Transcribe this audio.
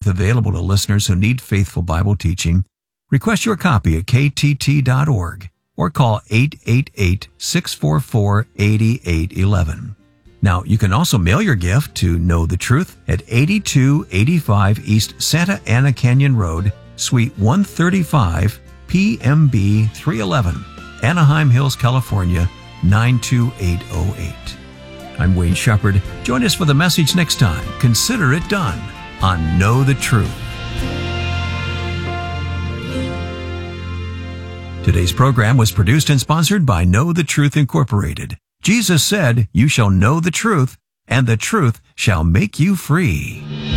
available to listeners who need faithful Bible teaching. Request your copy at ktt.org or call 888-644-8811. Now, you can also mail your gift to Know the Truth at 8285 East Santa Ana Canyon Road, Suite 135, PMB 311, Anaheim Hills, California, 92808. I'm Wayne Shepherd. Join us for the message next time. Consider it done on Know the Truth. Today's program was produced and sponsored by Know the Truth Incorporated. Jesus said, "You shall know the truth, and the truth shall make you free."